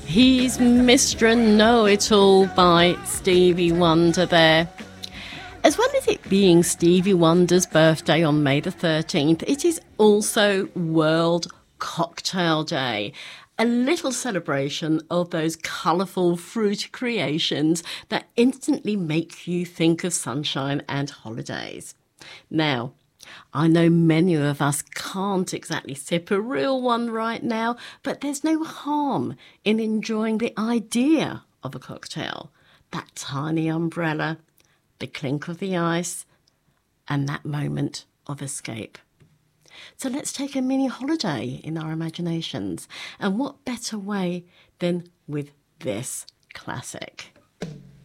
He's Mr. Know-It-All by Stevie Wonder there. As well as it being Stevie Wonder's birthday on May the 13th, it is also World Cocktail Day. A little celebration of those colourful fruit creations that instantly make you think of sunshine and holidays. Now, I know many of us can't exactly sip a real one right now, but there's no harm in enjoying the idea of a cocktail. That tiny umbrella, the clink of the ice, and that moment of escape. So let's take a mini holiday in our imaginations. And what better way than with this classic?